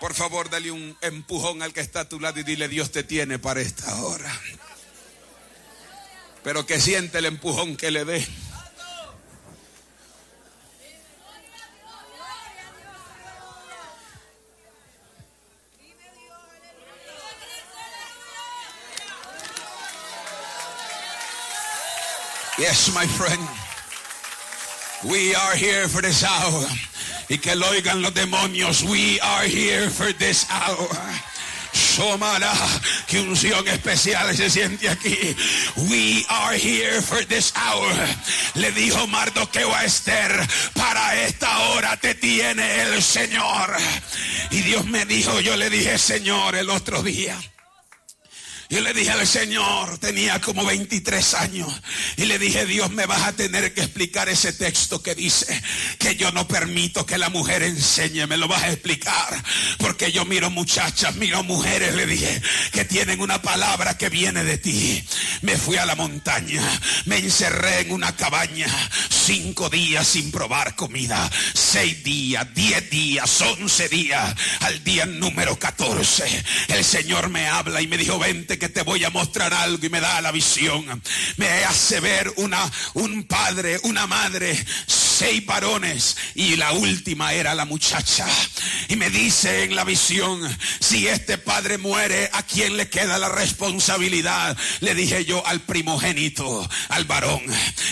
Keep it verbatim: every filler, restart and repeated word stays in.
Por favor, dale un empujón al que está a tu lado y dile: Dios te tiene para esta hora. Pero que siente el empujón que le dé. Yes, my friend. We are here for this hour. Y que lo oigan los demonios. We are here for this hour. Somara, que unción especial se siente aquí. We are here for this hour. Le dijo Mardoqueo a Esther: para esta hora te tiene el Señor. Y Dios me dijo, yo le dije: Señor, el otro día yo le dije al Señor, tenía como veintitrés años, y le dije: Dios, me vas a tener que explicar ese texto que dice que yo no permito que la mujer enseñe. Me lo vas a explicar, porque yo miro muchachas, miro mujeres, le dije, que tienen una palabra que viene de ti. Me fui a la montaña, me encerré en una cabaña, cinco días sin probar comida, seis días, diez días, once días. Al día número catorce, el Señor me habla y me dijo: vente que te voy a mostrar algo. Y me da la visión, me hace ver una, un padre, una madre, seis varones, y la última era la muchacha. Y me dice en la visión: si este padre muere, ¿a quién le queda la responsabilidad? Le dije yo: al primogénito, al varón.